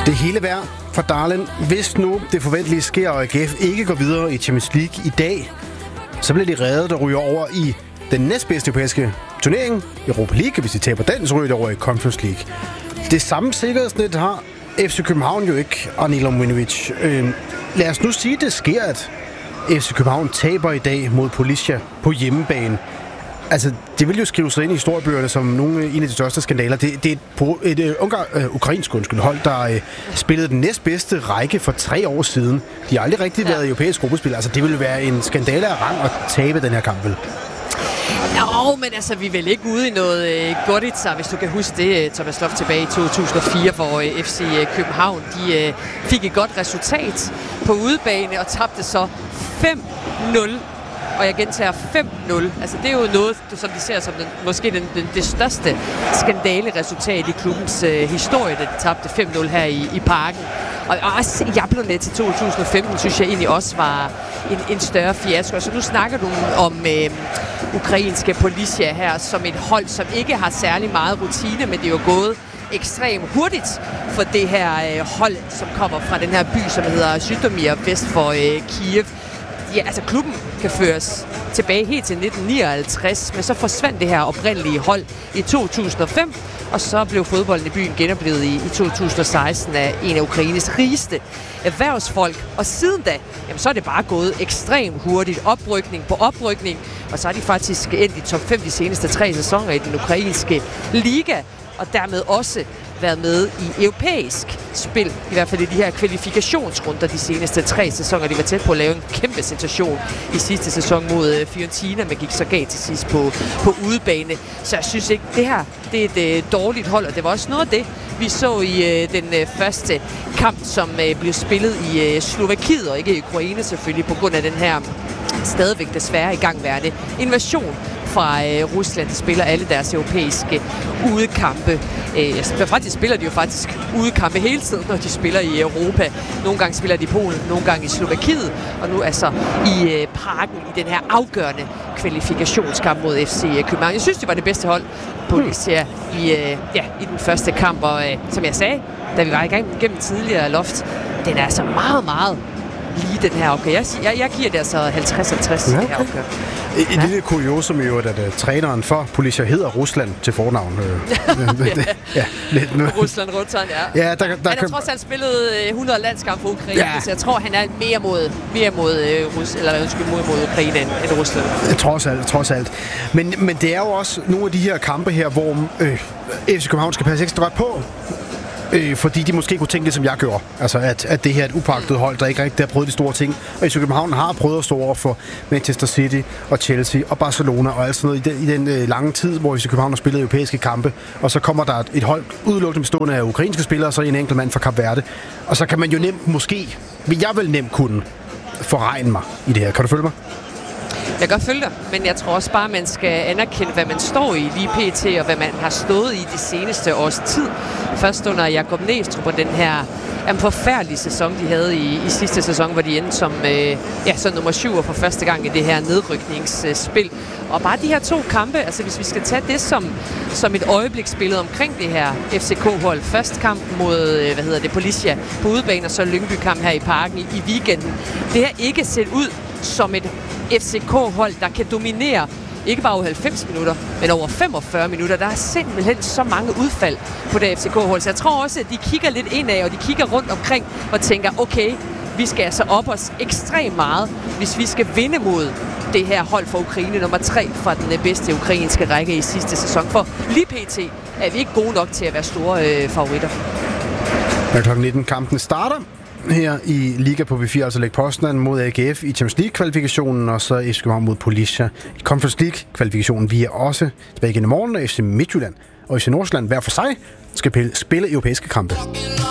Det hele værd for Darlen. Hvis nu det forventelige sker, og AGF ikke går videre i Champions League i dag, så bliver de reddet og ryger over i den næstbedste europæiske turnering, Europa League. Hvis de taber den, så ryger de over i Conference League. Det samme sikkerhedsnet har FC København jo ikke, Anil Omrinovic. Lad os nu sige, at det sker, at FC København taber i dag mod Policia på hjemmebane. Altså, det vil jo skrive sig ind i historiebøgerne som en af de største skandaler. Det er et ukrainsk hold, der spillede den næstbedste række for 3 år siden. De har aldrig rigtig været i europæisk gruppespil. Altså, det ville være en skandale af rang at tabe den her kamp, vel? Jo, men altså, vi er vel ikke ude i noget Gorica, hvis du kan huske det, Thomas Loft, tilbage i 2004, hvor FC København de fik et godt resultat på udebane og tabte så 5-0. Og jeg gentager 5-0. Altså, det er jo noget, som de ser som måske det største skandaleresultat i klubbens historie, da de tabte 5-0 her i Parken. Og også Jablonec til 2015, synes jeg egentlig også var en større fiasko. Så nu snakker du om ukrainske Policia her som et hold, som ikke har særlig meget rutine, men det er jo gået ekstremt hurtigt for det her hold, som kommer fra den her by, som hedder Zhytomyr, vest for Kiev. Ja, altså klubben kan føres tilbage helt til 1959, men så forsvandt det her oprindelige hold i 2005, og så blev fodbolden i byen genoplevet i 2016 af en af Ukraines rigeste erhvervsfolk. Og siden da, jamen, så er det bare gået ekstremt hurtigt. Oprykning på oprykning, og så er de faktisk endt i top 5 de seneste 3 sæsoner i den ukrainske liga, og dermed også været med i europæisk spil, i hvert fald i de her kvalifikationsrunder de seneste 3 sæsoner. De var tæt på at lave en kæmpe sensation i sidste sæson mod Fiorentina, men gik så galt til sidst på udebane. Så jeg synes ikke, det her det er et dårligt hold, og det var også noget af det, vi så i den første kamp, som blev spillet i Slovakiet, og ikke i Ukraine selvfølgelig, på grund af den her stadigvæk desværre igangværende invasion fra Rusland. De spiller alle deres europæiske udekampe. Faktisk spiller de jo udekampe hele tiden, når de spiller i Europa. Nogle gange spiller de i Polen, nogle gange i Slovakiet, og nu altså i Parken i den her afgørende kvalifikationskamp mod FC København. Jeg synes, det var det bedste hold på Policia i den første kamp, og som jeg sagde, da vi var i gang gennem tidligere Loft, den er altså meget, meget lige den her opgør. Jeg giver det altså 50-50 det her opgør. Et lille kuriosum jo, at træneren for Policia hedder Rusland til fornavn. Rusland Rotan, ja. Han har trods alt spillet 100 landskampe for Ukraine, så jeg tror, han er mere mod Ukraine end Rusland. Trods alt. Men det er jo også nogle af de her kampe her, hvor FC København skal passe ekstra godt på. Fordi de måske kunne tænke det, som jeg gjorde. Altså, at det her er et upagtet hold, der ikke rigtig har prøvet de store ting. Og FC København har prøvet at stå over for Manchester City og Chelsea og Barcelona og alt sådan noget i den lange tid, hvor FC København har spillet europæiske kampe. Og så kommer der et hold udelukkende bestående af ukrainske spillere, og så en enkelt mand fra Kap Verde. Og så kan man jo vil jeg vel nemt kunne forregne mig i det her. Kan du følge mig? Jeg kan godt følge dig, men jeg tror også bare, at man skal anerkende, hvad man står i lige pt. Og hvad man har stået i det seneste års tid. Først under Jakob Næstrup og den her forfærdelige sæson, de havde i sidste sæson, hvor de endte som nummer 7 for første gang i det her nedrykningsspil. Og bare de her 2 kampe, altså hvis vi skal tage det som et øjebliksbillede omkring det her FCK-hold. Først kamp mod, Policia på udebane, og så Lyngby-kamp her i Parken i weekenden. Det har ikke set ud som et FCK-hold, der kan dominere ikke bare over 90 minutter, men over 45 minutter. Der er simpelthen så mange udfald på det FCK-hold. Så jeg tror også, at de kigger lidt indad, og de kigger rundt omkring og tænker, okay, vi skal altså op os ekstremt meget, hvis vi skal vinde mod det her hold for Ukraine, nummer 3 fra den bedste ukrainske række i sidste sæson. For lige pt. Er vi ikke gode nok til at være store favoritter. Ja, kl. 19 kampen starter her i Liga på V4, altså Lech Poznan mod AGF i Champions League-kvalifikationen, og så FC København mod Policia i Conference League-kvalifikationen. Vi er også tilbage igen i morgen, og FC Midtjylland og FC Nordsjælland hver for sig skal spille europæiske kampe.